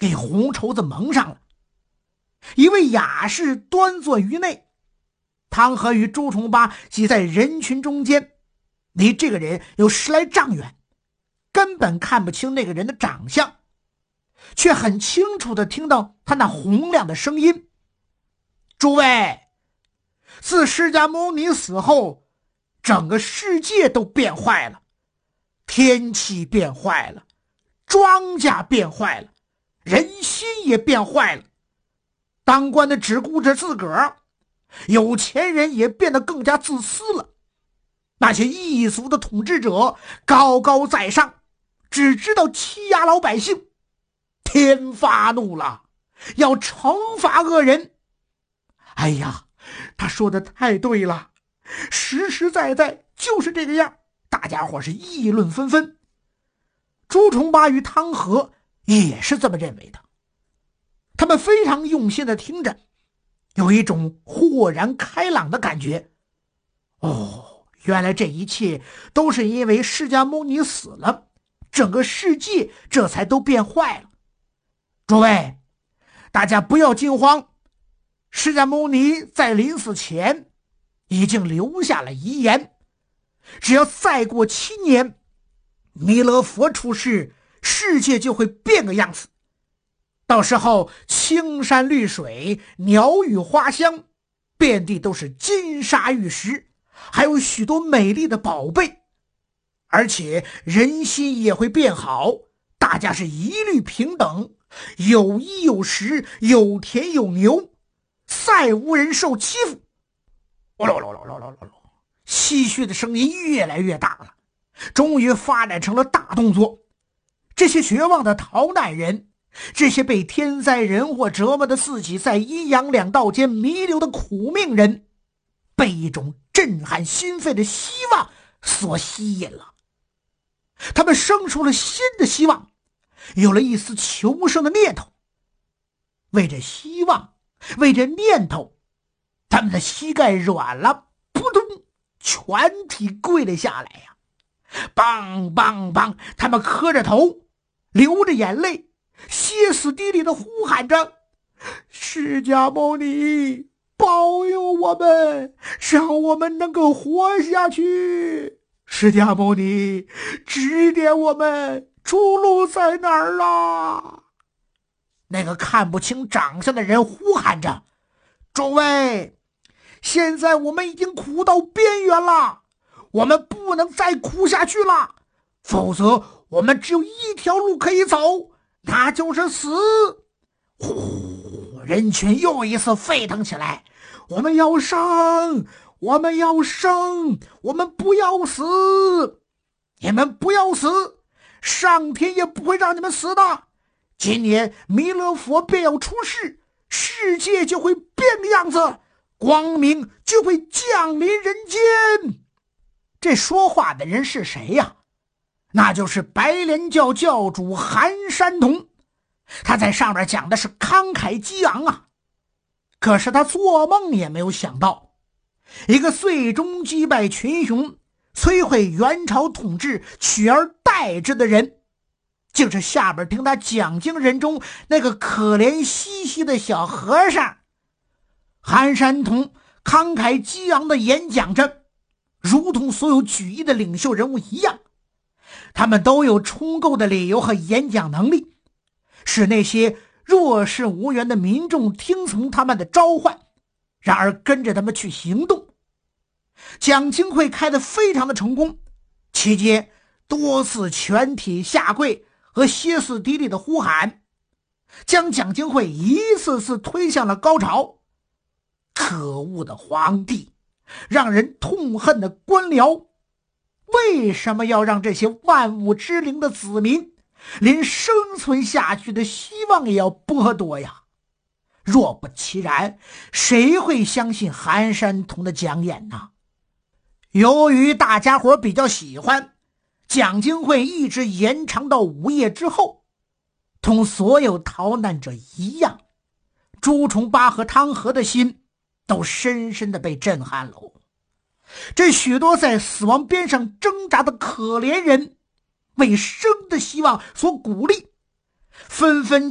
给红绸子蒙上了。一位雅士端坐于内，汤和与朱重八挤在人群中间，离这个人有10来丈远，根本看不清那个人的长相，却很清楚地听到他那洪亮的声音：诸位，自释迦牟尼死后，整个世界都变坏了，天气变坏了，庄稼变坏了，人心也变坏了。当官的只顾着自个儿，有钱人也变得更加自私了。那些异族的统治者高高在上，只知道欺压老百姓。天发怒了，要惩罚恶人。哎呀，他说的太对了，实实在在就是这个样。大家伙是议论纷纷。朱重八与汤和也是这么认为的。他们非常用心地听着，有一种豁然开朗的感觉。原来这一切都是因为释迦牟尼死了，整个世界这才都变坏了。诸位，大家不要惊慌，释迦牟尼在临死前已经留下了遗言，只要再过7年，弥勒佛出世，世界就会变个样子。到时候青山绿水，鸟语花香，遍地都是金沙玉石，还有许多美丽的宝贝，而且人心也会变好，大家是一律平等，有衣有食，有田有牛，再无人受欺负。唏嘘的声音越来越大了，终于发展成了大动作。这些绝望的逃难人，这些被天灾人祸折磨的自己在阴阳两道间弥留的苦命人，被一种震撼心肺的希望所吸引了。他们生出了新的希望，有了一丝求生的念头。为着希望，为着念头，他们的膝盖软了，扑通，全体跪了下来呀！梆梆梆，他们磕着头，流着眼泪，歇斯底里的呼喊着：释迦牟尼，保佑我们，让我们能够活下去！释迦牟尼，指点我们出路在哪儿啊？那个看不清长相的人呼喊着：诸位，现在我们已经苦到边缘了，我们不能再苦下去了，否则我们只有一条路可以走，那就是死。呼，人群又一次沸腾起来。我们要生，我们要生，我们不要死，你们不要死，上天也不会让你们死的。今年弥勒佛便要出世，世界就会变个样子，光明就会降临人间。这说话的人是谁呀？那就是白莲教教主韩山童。他在上面讲的是慷慨激昂啊，可是他做梦也没有想到，一个最终击败群雄，摧毁元朝统治，取而代之的人，竟是下边听他讲经人中那个可怜兮兮的小和尚。韩山童慷慨激昂地演讲着，如同所有举义的领袖人物一样，他们都有充够的理由和演讲能力，使那些弱势无援的民众听从他们的召唤，然而跟着他们去行动。讲经会开得非常的成功，期间多次全体下跪和歇斯底里的呼喊，将讲经会一次次推向了高潮。可恶的皇帝，让人痛恨的官僚，为什么要让这些万物之灵的子民连生存下去的希望也要剥夺呀？若不其然，谁会相信韩山童的讲演呢？由于大家伙比较喜欢，讲经会一直延长到午夜之后。同所有逃难者一样，朱重八和汤和的心都深深地被震撼了。这许多在死亡边上挣扎的可怜人，为生的希望所鼓励，纷纷